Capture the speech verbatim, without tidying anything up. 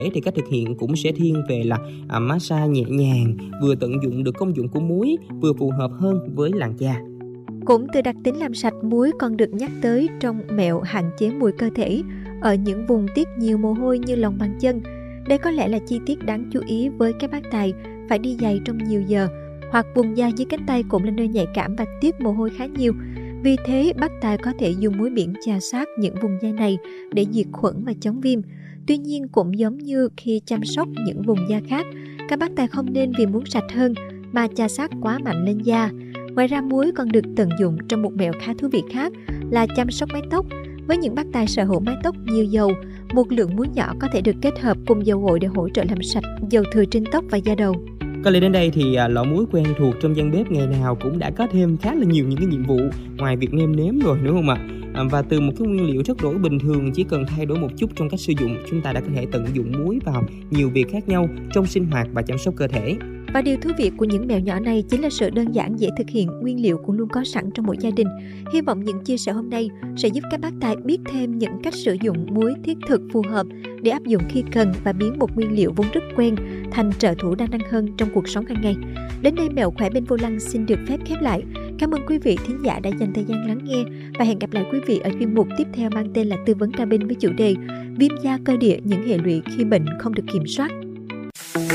thì cách thực hiện cũng sẽ thiên về là à, massage nhẹ nhàng, vừa tận dụng được công dụng của muối, vừa phù hợp hơn với làn da. Cũng từ đặc tính làm sạch, muối còn được nhắc tới trong mẹo hạn chế mùi cơ thể ở những vùng tiết nhiều mồ hôi như lòng bàn chân. Đây có lẽ là chi tiết đáng chú ý với các bác tài phải đi giày trong nhiều giờ, hoặc vùng da dưới cánh tay cũng là nơi nhạy cảm và tiết mồ hôi khá nhiều. Vì thế, bác tài có thể dùng muối biển chà sát những vùng da này để diệt khuẩn và chống viêm. Tuy nhiên, cũng giống như khi chăm sóc những vùng da khác, các bác tài không nên vì muốn sạch hơn mà chà sát quá mạnh lên da. Ngoài ra, muối còn được tận dụng trong một mẹo khá thú vị khác là chăm sóc mái tóc. Với những bác tài sở hữu mái tóc nhiều dầu, một lượng muối nhỏ có thể được kết hợp cùng dầu gội để hỗ trợ làm sạch dầu thừa trên tóc và da đầu. Có lẽ đến đây thì à, lọ muối quen thuộc trong gian bếp ngày nào cũng đã có thêm khá là nhiều những cái nhiệm vụ ngoài việc nêm nếm rồi, đúng không ạ? À, và từ một cái nguyên liệu rất đổi bình thường, chỉ cần thay đổi một chút trong cách sử dụng, chúng ta đã có thể tận dụng muối vào nhiều việc khác nhau trong sinh hoạt và chăm sóc cơ thể. Và điều thú vị của những mẹo nhỏ này chính là sự đơn giản dễ thực hiện, nguyên liệu cũng luôn có sẵn trong mỗi gia đình. Hy vọng những chia sẻ hôm nay sẽ giúp các bác tài biết thêm những cách sử dụng muối thiết thực phù hợp để áp dụng khi cần và biến một nguyên liệu vốn rất quen thành trợ thủ đa năng hơn trong cuộc sống hàng ngày. Đến đây Mẹo Khỏe bên Vô Lăng xin được phép khép lại. Cảm ơn quý vị thính giả đã dành thời gian lắng nghe và hẹn gặp lại quý vị ở chuyên mục tiếp theo mang tên là tư vấn cabin với chủ đề viêm da cơ địa, những hệ lụy khi bệnh không được kiểm soát.